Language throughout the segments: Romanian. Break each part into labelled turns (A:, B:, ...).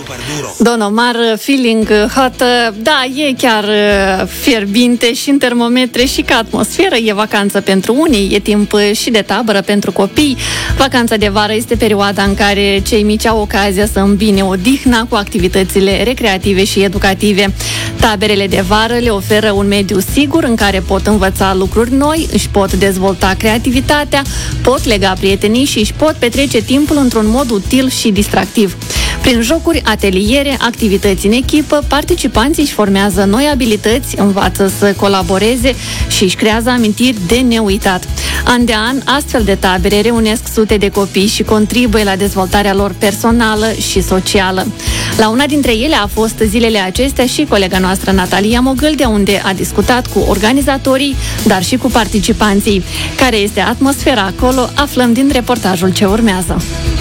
A: Don Omar, feeling hot, da, e chiar fierbinte și în termometre și ca atmosferă. E vacanță pentru unii, e timp și de tabără pentru copii. Vacanța de vară este perioada în care cei mici au ocazia să îmbine odihna cu activitățile recreative și educative. Taberele de vară le oferă un mediu sigur în care pot învăța lucruri noi, își pot dezvolta creativitatea, pot lega prietenii și își pot petrece timpul într-un mod util și distractiv. Prin jocuri, ateliere, activități în echipă, participanții își formează noi abilități, învață să colaboreze și își creează amintiri de neuitat. An de an, astfel de tabere reunesc sute de copii și contribuie la dezvoltarea lor personală și socială. La una dintre ele a fost zilele acestea și colega noastră Natalia Mogâldea, unde a discutat cu organizatorii, dar și cu participanții. Care este atmosfera acolo, aflăm din reportajul ce urmează.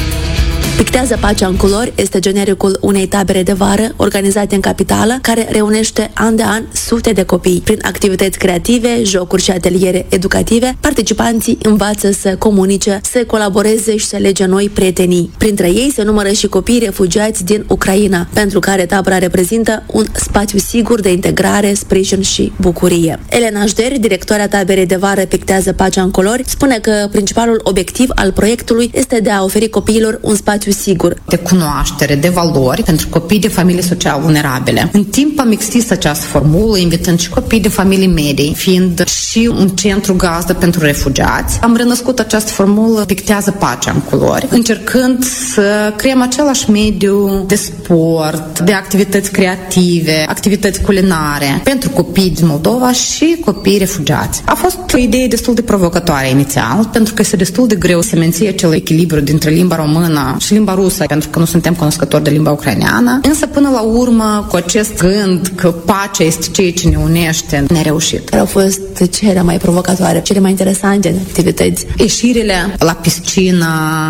B: Pictează pacea în culori este genericul unei tabere de vară organizate în capitală, care reunește an de an sute de copii. Prin activități creative, jocuri și ateliere educative, participanții învață să comunice, să colaboreze și să lege noi prietenii. Printre ei se numără și copii refugiați din Ucraina, pentru care tabăra reprezintă un spațiu sigur de integrare, sprijin și bucurie. Elena Jderi, directoarea taberei de vară Pictează pacea în culori, spune că principalul obiectiv al proiectului este de a oferi copiilor un spațiu sigur,
C: de cunoaștere, de valori pentru copii de familii social vulnerabile. În timp am extins această formulă, invitând și copii de familii medii, fiind și un centru gazdă pentru refugiați. Am renăscut această formulă Pictează pacea în culori, încercând să creăm același mediu de sport, de activități creative, activități culinare pentru copii din Moldova și copii refugiați. A fost o idee destul de provocatoare inițial, pentru că este destul de greu să menții acel echilibru dintre limba română și limba rusă, pentru că nu suntem cunoscători de limba ucraineană. Însă, până la urmă, cu acest gând că pacea este ceea ce ne unește, ne-a reușit.
B: Care au fost cele mai provocatoare, cele mai interesante activități?
C: Ieșirile la piscină,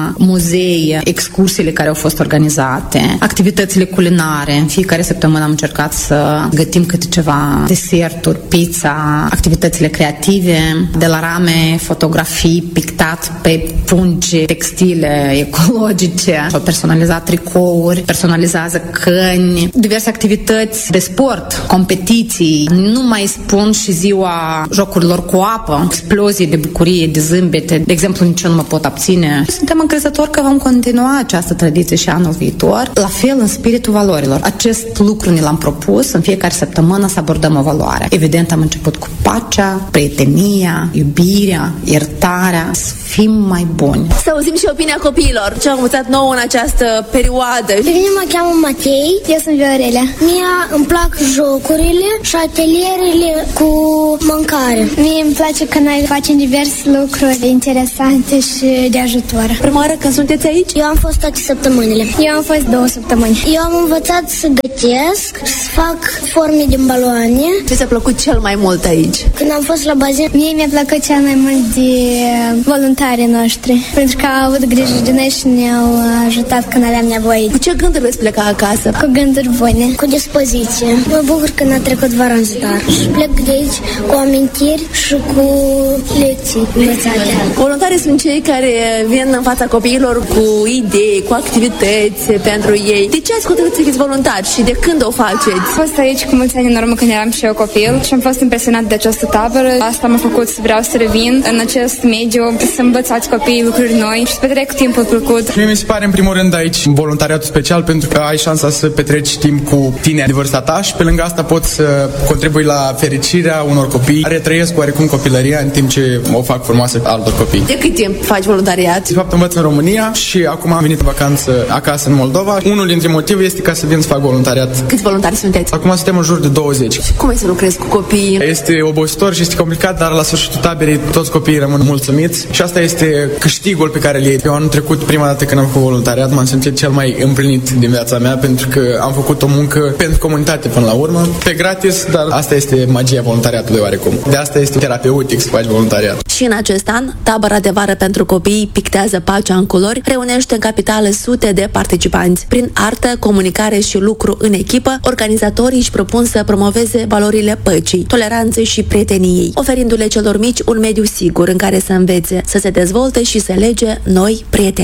C: muzee, excursiile care au fost organizate, activitățile culinare. În fiecare săptămână am încercat să gătim câte ceva deserturi, pizza, activitățile creative, de la rame, fotografii, pictat pe pungi textile ecologice, au personalizat tricouri, personalizează căni, diverse activități de sport, competiții. Nu mai spun și ziua jocurilor cu apă, explozii de bucurie, de zâmbete. De exemplu, nici eu nu mă pot abține. Suntem încrezători că vom continua această tradiție și anul viitor, la fel în spiritul valorilor. Acest lucru ne l-am propus în fiecare săptămână să abordăm o valoare. Evident, am început cu pacea, prietenia, iubirea, iertarea, să fim mai buni.
B: Să auzim și opinia copiilor. Ce am învățat nou în această perioadă?
D: Pe mine mă cheamă Matei, eu sunt Viorelea. Mie îmi plac jocurile și atelierele cu mâncare. Mie îmi place că noi facem diverse lucruri interesante și de ajutor.
B: Prima oară când sunteți aici?
D: Eu am fost toate săptămânile. Eu am fost 2 săptămâni. Eu am învățat să gătesc, să fac forme din baloane.
B: Ce ți-a plăcut cel mai mult aici?
D: Când am fost la bazin, mie mi-a plăcut cel mai mult de voluntarii noștri, pentru că au avut grijă de noi și ne-au ajutat când aveam nevoie.
B: Cu ce gânduri veți pleca acasă?
D: Cu gânduri bune, cu dispoziție. Mă bucur că n-a trecut vara în ziar și plec de aici cu amintiri și cu lecții învățate.
B: Voluntarii sunt cei care vin în fața copiilor cu idei, cu activități pentru ei. De ce ați hotărât să fiți voluntari și de când o faceți?
E: Am fost aici cu mulți ani în urmă când eram și eu copil și am fost impresionat de această tabără. Asta m-a făcut să vreau să revin în acest mediu, să învățați copiii lucruri noi și să petrec timpul plăcut.
F: Mie mi se pare în primul rând aici voluntariatul special, pentru că ai șansa să petreci timp cu tineri de vârsta ta și pe lângă asta poți să contribui la fericirea unor copii care trăiesc oarecum copilăria în timp ce o fac frumoasă altor copii.
B: De cât timp faci voluntariat?
F: De fapt învăț în România și acum am venit în vacanță acasă în Moldova. Unul dintre motive este ca să vin să fac voluntariat.
B: Câți voluntari sunteți?
F: Acum suntem în jur de 20.
B: Cum e să lucrezi cu copiii?
F: Este obositor și este complicat, dar la sfârșitul taberei toți copiii rămân mulțumiți și asta este câștigul pe care îl iei. Eu anul trecut, prima dată când am făcut voluntariat, m-am simțit cel mai împlinit din viața mea, pentru că am făcut o muncă pentru comunitate până la urmă, pe gratis, dar asta este magia voluntariatului oarecum. De asta este terapeutic să faci voluntariat.
B: Și în acest an, tabăra de vară pentru copii Pictează pacea în culori reunește în capitală sute de participanți. Prin artă, comunicare și lucru în echipă, organizatorii își propun să promoveze valorile păcii, toleranței și prieteniei, oferindu-le celor mici un mediu sigur în care să învețe, să se dezvolte și să lege noi prieteni.